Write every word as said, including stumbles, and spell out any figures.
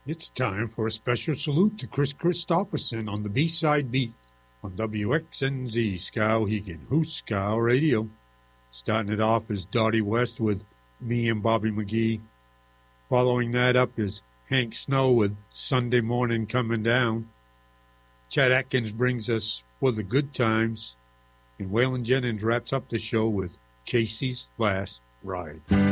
It's time for a special salute to Chris Christopherson on the B-Side Beat on W X N Z Skowhegan, Who's Skow Radio. Starting it off is Dottie West with Me and Bobby McGee. Following that up is Hank Snow with Sunday Morning Coming Down. Chad Atkins brings us For the Good Times. And Waylon Jennings wraps up the show with Casey's Last Ride.